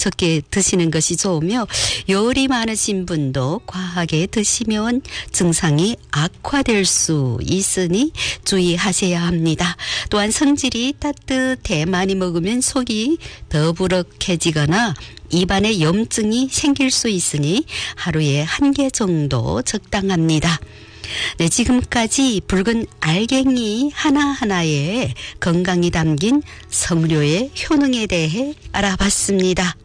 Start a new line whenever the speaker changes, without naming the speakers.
적게 드시는 것이 좋으며 열이 많으신 분도 과하게 드시면 증상이 악화될 수 있으니 주의하셔야 합니다. 또한 성질이 따뜻해 많이 먹으면 속이 더부룩해지거나 입안에 염증이 생길 수 있으니 하루에 1개 정도 적당합니다. 네, 지금까지 붉은 알갱이 하나하나에 건강이 담긴 석류의 효능에 대해 알아봤습니다.